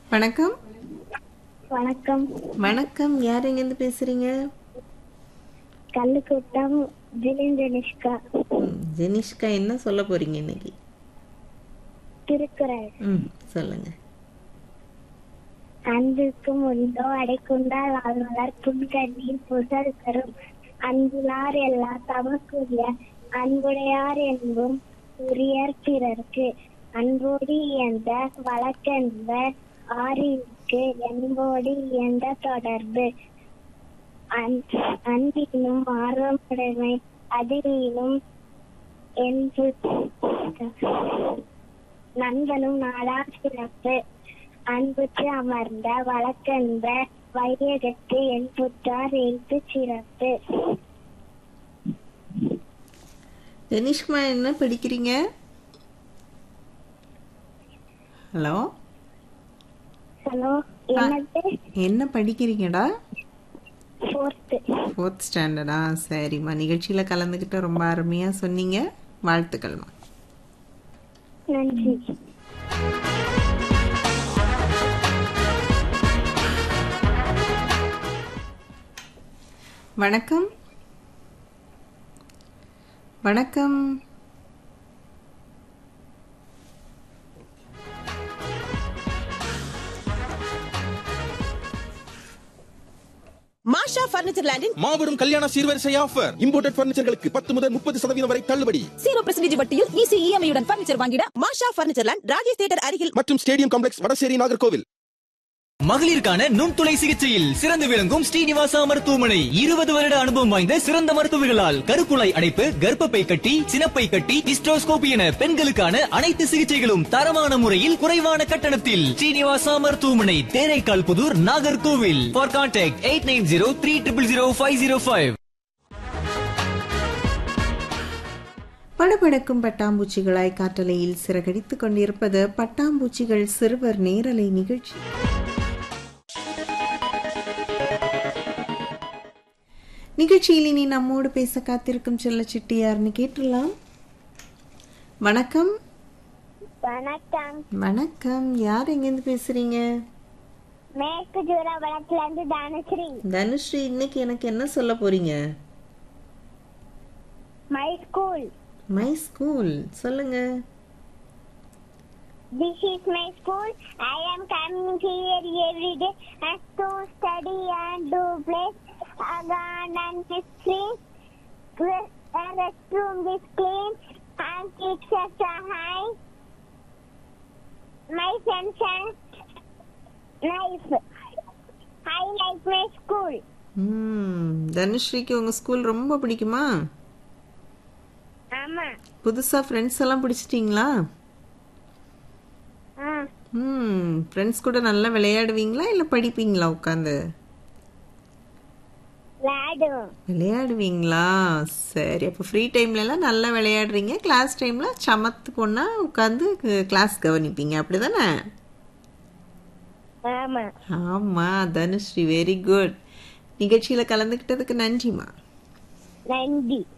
வணக்கம். வணக்கம். வணக்கம். யார் எங்கேருந்து பேசுறீங்க? கல்லுக்கூட்டம் ஜெனிஷ்கா. ஜெனிஷ்கா, என்ன சொல்ல போறீங்க இன்னைக்கு? திருக்குறள். சொல்லுங்க. அன்பிற்கும் உண்டோ அடைக்குண்டால் வாழ்வதார் புன்கண்ணில் புகழ் தரும் அன்புளார் எல்லா தமக்குரிய அன்புடையார் என்பும் உரியர் பிறர்க்கு அன்போடி என்ற வழக்கென்ப ஆறிற்கு என்போடி என்ற தொடர்பு அன்பினும் ஆர்வமுடைமை அதிலும் என்பு நண்பனும் நாடார் சிறப்பு அன்புற்று அமர்ந்த வழக்கென்ப வையகத்து என்புற்றார் எழுத்து சிறப்பு. ஜெனிஷ்மா, என்ன படிக்கிறீங்க? ஹலோ ஹலோ, என்னது? என்ன படிக்கிறீங்கடா? ஃபோர்த் ஸ்டாண்டர்டா? சரிம்மா, நிகழ்ச்சியில கலந்துக்கிட்ட ரொம்ப அருமையா சொன்னீங்க. வாழ்த்துக்கள்மா. நன்றி. வணக்கம். வணக்கம். மாஷா பர்னிச்சர் லேண்டின் மாபெரும் கல்யாண சீர்வரிசை ஆஃபர். இம்போர்ட்டட் பர்னிச்சர்களுக்கு 10 முதல் 30% வரை தள்ளுபடி. 0% வட்டியில் ஈஸி இஎம்ஐ உடன் பர்னிச்சர் வாங்கிட மாஷா பர்னிச்சர் லேண்ட், ராஜேஷ் தியேட்டர் அருகில் மற்றும் ஸ்டேடியம் காம்ப்ளெக்ஸ், வடசேரி, நாகர்கோவில். மகளிருக்கான நுண்துளை சிகிச்சையில் சிறந்து விளங்கும் ஸ்ரீனிவாசா மருத்துவமனை 20 வருட அனுபவம் வாய்ந்த சிறந்த மருத்துவர்களால் கருக்குழாய் அடைப்பு, கர்ப்பப்பை கட்டி, சினப்பை கட்டி, ஹிஸ்டோஸ்கோபி என பெண்களுக்கான அனைத்து சிகிச்சைகளும் தரமான முறையில் குறைவான கட்டணத்தில். ஸ்ரீனிவாசா மருத்துவமனை, தேரைக்கால் புதூர், நாகர்கோவில். For contact 8903000505. படபடக்கும் பட்டாம்பூச்சிகளாய் காற்றலையில் சிறகடித்துக் கொண்டிருப்பது பட்டாம்பூச்சிகள் சிறுவர் நேரலை நிகழ்ச்சி. நிகழ்ச்சியில் இனி நம்மோடு பேச காத்திருக்கும் செல்ல சிட்டி யாருன்னு கேட்டுடலாம். வணக்கம். வணக்கம். வணக்கம். யார் எங்கிருந்து பேசுறீங்க? மேற்கு ஜூராவளத்துல இருந்து தனுஸ்ரீ. தனுஸ்ரீ, இன்னைக்கு எனக்கு என்ன சொல்ல போறீங்க? My school. மை ஸ்கூல் சொல்லுங்க. This is my school. I am coming here every day and to study and to play. A garden is clean, a restroom is clean, and teachers are high. My friends are nice. I like my school. தனுஸ்ரீக்கு உங்க school ரொம்ப பிடிக்குமா? ஆமா. புதுசா friends எல்லாம் பிடிச்சிட்டீங்களா? Friends கூட நல்லா விளையாடுவீங்களா இல்ல படிப்பீங்களா உட்காந்து? விளையாடுவீங்களா? சரி, அப்போ ஃப்ரீ டைம்ல எல்லாம் நல்லா விளையாடுறீங்க, கிளாஸ் டைம்ல சமத்து பொண்ணா உட்காந்து கிளாஸ் கவனிப்பீங்க, அப்படிதானே? ஆமா தனுஸ்ரீ, வெரி குட். நிகழ்ச்சியில கலந்துக்கிட்டதுக்கு நன்றிமா. நன்றி.